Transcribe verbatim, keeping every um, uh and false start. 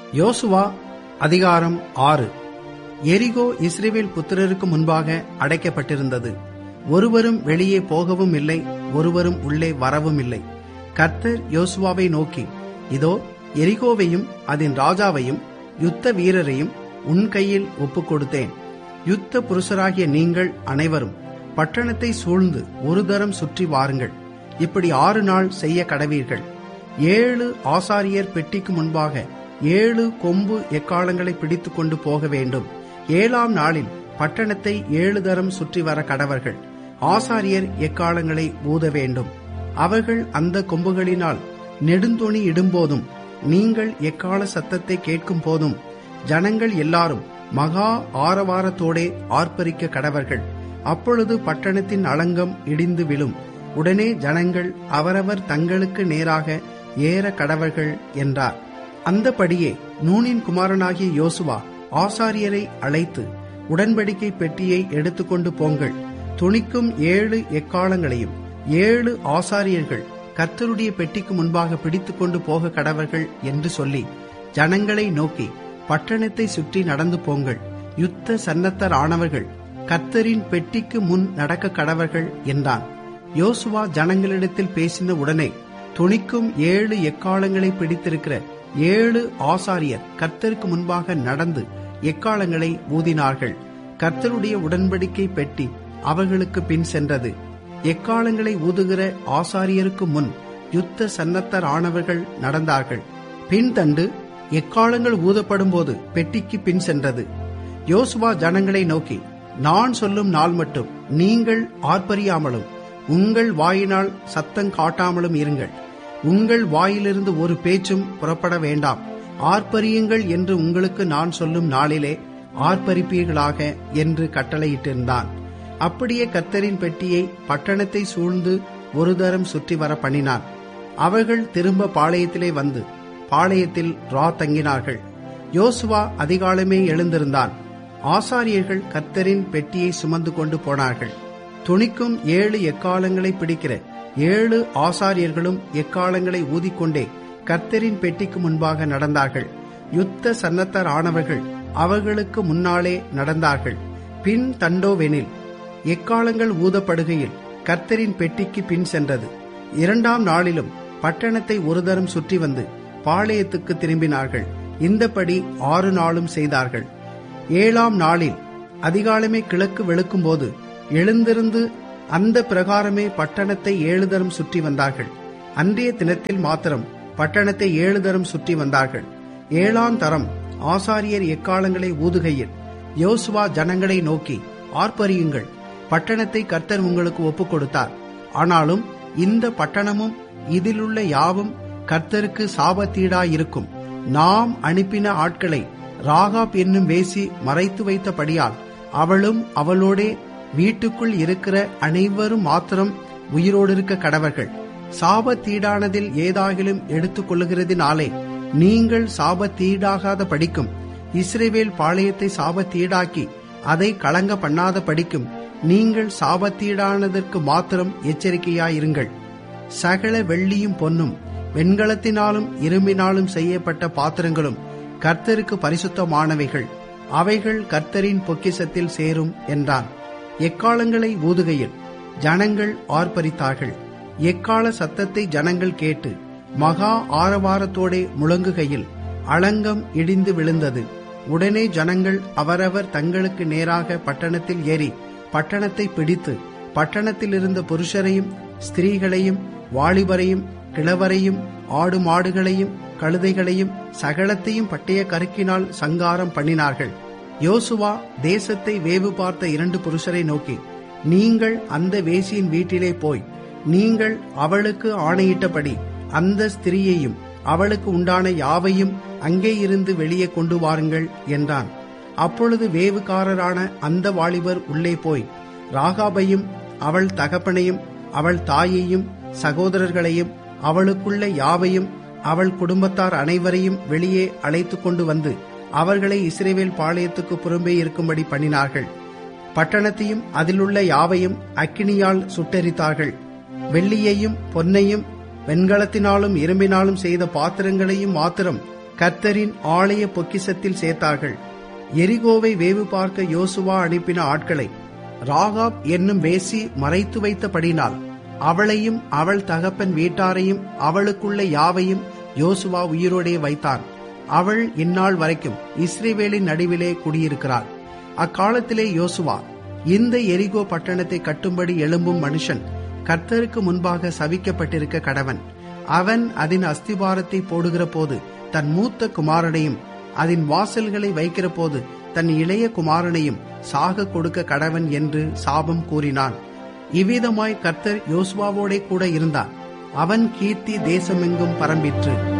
யோசுவா அதிகாரம் ஆறு. எரிகோ இஸ்ரவேல் புத்திரருக்கு முன்பாக அடைக்கப்பட்டிருந்தது. ஒருவரும் வெளியே போகவும் இல்லை, ஒருவரும் உள்ளே வரவும் இல்லை. கர்த்தர் யோசுவாவை நோக்கி, இதோ எரிகோவையும் அதன் ராஜாவையும் யுத்த வீரரையும் உன் கையில் ஒப்புக் கொடுத்தேன். யுத்த புருஷராகிய நீங்கள் அனைவரும் பட்டணத்தை சூழ்ந்து ஒரு தரம் சுற்றி வாருங்கள். இப்படி ஆறு நாள் செய்ய கடவீர்கள். ஏழு ஆசாரியர் பெட்டிக்கு முன்பாக ஏழு கொம்பு எக்காலங்களை பிடித்து கொண்டு போக வேண்டும். ஏழாம் நாளில் பட்டணத்தை ஏழு தரம் சுற்றி வர கடவர்கள். ஆசாரியர் எக்காலங்களை ஊத வேண்டும். அவர்கள் அந்த கொம்புகளினால் நெடுந்தொணி இடும்போதும் நீங்கள் எக்கால சத்தத்தை கேட்கும் போதும் ஜனங்கள் எல்லாரும் மகா ஆரவாரத்தோடே ஆர்ப்பரிக்க கடவர்கள். அப்பொழுது பட்டணத்தின் அலங்கம் இடிந்து விழும். உடனே ஜனங்கள் அவரவர் தங்களுக்கு நேராக ஏற கடவர்கள் என்றார். அந்தபடியே நூனின் குமாரனாகிய யோசுவா ஆசாரியரை அழைத்து, உடன்படிக்கை பெட்டியை எடுத்துக்கொண்டு போங்கள். துணிக்கும் ஏழு எக்காலங்களையும் ஏழு ஆசாரியர்கள் கர்த்தருடைய பெட்டிக்கு முன்பாக பிடித்துக் கொண்டு போக கடவர்கள் என்று சொல்லி ஜனங்களை நோக்கி, பட்டணத்தை சுற்றி நடந்து போங்கள். யுத்த சன்னத்தர் ஆனவர்கள் கர்த்தரின் பெட்டிக்கு முன் நடக்க கடவர்கள் என்றான். யோசுவா ஜனங்களிடத்தில் பேசின உடனே துணிக்கும் ஏழு எக்காலங்களை பிடித்திருக்கிற ஏழு ஆசாரியர் கர்த்தருக்கு முன்பாக நடந்து எக்காலங்களை ஊதினார்கள். கர்த்தருடைய உடன்படிக்கை பெட்டி அவர்களுக்கு பின் சென்றது. எக்காலங்களை ஊதுகிற ஆசாரியருக்கு முன் யுத்த சன்னத்தர் ஆனவர்கள் நடந்தார்கள். பின்தண்டு எக்காலங்கள் ஊதப்படும் போது பெட்டிக்கு பின் சென்றது. யோசுவா ஜனங்களை நோக்கி, நான் சொல்லும் நாள் மட்டும் நீங்கள் ஆர்ப்பரியாமலும் உங்கள் வாயினால் சத்தம் காட்டாமலும் இருங்கள். உங்கள் வாயிலிருந்து ஒரு பேச்சும் புறப்பட வேண்டாம். ஆர்ப்பரியுங்கள் என்று உங்களுக்கு நான் சொல்லும் நாளிலே ஆர்ப்பரிப்பீர்களாக என்று கட்டளையிட்டிருந்தான். அப்படியே கர்த்தரின் பெட்டியை பட்டணத்தை சூழ்ந்து ஒரு தரம் சுற்றி வர பண்ணினான். அவர்கள் திரும்ப பாளையத்திலே வந்து பாளையத்தில் ரா தங்கினார்கள். யோசுவா அதிகாலமே எழுந்திருந்தான். ஆசாரியர்கள் கர்த்தரின் பெட்டியை சுமந்து கொண்டு போனார்கள். துணிக்கும் ஏழு எக்காலங்களை பிடிக்கிற ஏழு ஆசாரியர்களும் எக்காலங்களை ஊதிக்கொண்டே கர்த்தரின் பெட்டிக்கு முன்பாக நடந்தார்கள். யுத்த சன்னத்தர் ஆனவர்கள் அவர்களுக்கு முன்னாலே நடந்தார்கள். பின் தண்டோவெனில் எக்காலங்கள் ஊதப்படுகையில் கர்த்தரின் பெட்டிக்கு பின் சென்றது. இரண்டாம் நாளிலும் பட்டணத்தை ஒரு தரம் சுற்றி வந்து பாளையத்துக்கு திரும்பினார்கள். இந்தபடி ஆறு நாளும் செய்தார்கள். ஏழாம் நாளில் அதிகாலமே கிழக்கு வெளுக்கும் போது எழுந்திருந்து அந்த பிரகாரமே பட்டணத்தை ஏழு தரம் சுற்றி வந்தார்கள். அன்றைய தினத்தில் மாத்திரம் பட்டணத்தை ஏழு தரம் சுற்றி வந்தார்கள். ஏழாம் தரம் ஆசாரியர் எக்காலங்களை ஊதுகையில் யோசுவா ஜனங்களை நோக்கி, ஆர்ப்பரியுங்கள், பட்டணத்தை கர்த்தர் உங்களுக்கு ஒப்புக் கொடுத்தார். ஆனாலும் இந்த பட்டணமும் இதிலுள்ள யாவும் கர்த்தருக்கு சாபத்தீடாயிருக்கும். நாம் அனுப்பின ஆட்களை ராகாப் என்னும் வேசி மறைத்து வைத்தபடியால் அவளும் அவளோடே வீட்டுக்குள் இருக்கிற அனைவரும் மாத்திரம் உயிரோடு இருக்க கடவர்கள். சாபத்தீடானதில் ஏதாகிலும் எடுத்துக் கொள்ளுகிறதினாலே நீங்கள் சாபத்தீடாகாத படிக்கும், இஸ்ரவேல் பாளையத்தை சாபத்தீடாக்கி அதை கலங்க பண்ணாத படிக்கும் நீங்கள் சாபத்தீடானதற்கு மாத்திரம் எச்சரிக்கையாயிருங்கள். சகல வெள்ளியும் பொன்னும் வெண்கலத்தினாலும் இரும்பினாலும் செய்யப்பட்ட பாத்திரங்களும் கர்த்தருக்கு பரிசுத்தமானவைகள், அவைகள் கர்த்தரின் பொக்கிஷத்தில் சேரும் என்றான். எக்காலங்களை ஊதுகையில் ஜனங்கள் ஆர்ப்பரித்தார்கள். எக்கால சத்தத்தை ஜனங்கள் கேட்டு மகா ஆரவாரத்தோடே முழங்குகையில் அலங்கம் இடிந்து விழுந்தது. உடனே ஜனங்கள் அவரவர் தங்களுக்கு நேராக பட்டணத்தில் ஏறி பட்டணத்தை பிடித்து பட்டணத்தில் இருந்த புருஷரையும் ஸ்திரீகளையும் வாலிபரையும் கிழவரையும் ஆடு மாடுகளையும் கழுதைகளையும் சகலத்தையும் பட்டய கருக்கினால் சங்காரம் பண்ணினார்கள். யோசுவா தேசத்தை வேவு பார்த்த இரண்டு புருஷரை நோக்கி, நீங்கள் அந்த வேசியின் வீட்டிலே போய் நீங்கள் அவளுக்கு ஆணையிட்டபடி அந்த ஸ்திரீயையும் அவளுக்கு உண்டான யாவையும் அங்கே இருந்து வெளியே கொண்டு வாருங்கள் என்றான். அப்பொழுது வேவுகாரரான அந்த வாலிபர் உள்ளே போய் ராகாபையும் அவள் தகப்பனையும் அவள் தாயையும் சகோதரர்களையும் அவளுக்குள்ள யாவையும் அவள் குடும்பத்தார் அனைவரையும் வெளியே அழைத்து கொண்டு வந்து அவர்களை இஸ்ரவேல் பாளையத்துக்கு புறம்பே இருக்கும்படி பண்ணினார்கள். பட்டணத்தையும் அதிலுள்ள யாவையும் அக்கினியால் சுட்டெரித்தார்கள். வெள்ளியையும் பொன்னையும் வெண்கலத்தினாலும் இரும்பினாலும் செய்த பாத்திரங்களையும் மாத்திரம் கர்த்தரின் ஆலய பொக்கிஷத்தில் சேர்த்தார்கள். எரிகோவை வேவு பார்க்க யோசுவா அனுப்பின ஆட்களை ராகாப் என்னும் வேசி மறைத்து வைத்தபடினால் அவளையும் அவள் தகப்பன் வீட்டாரையும் அவளுக்குள்ள யாவையும் யோசுவா உயிரோடே வைத்தான். அவள் இந்நாள் வரைக்கும் இஸ்ரவேலின் நடுவிலே குடியிருக்கிறாள். அக்காலத்திலே யோசுவா, இந்த எரிகோ பட்டணத்தை கட்டும்படி எழும்பும் மனுஷன் கர்த்தருக்கு முன்பாக சபிக்கப்பட்டிருக்க கடவன். அவன் அதன் அஸ்திபாரத்தை போடுகிற போது தன் மூத்த குமாரனையும் அதன் வாசல்களை வைக்கிற போது தன் இளைய குமாரனையும் சாக கொடுக்க கடவன் என்று சாபம் கூறினான். இவ்விதமாய் கர்த்தர் யோசுவாவோடே கூட இருந்தார். அவன் கீர்த்தி தேசமெங்கும் பரம்பிற்று.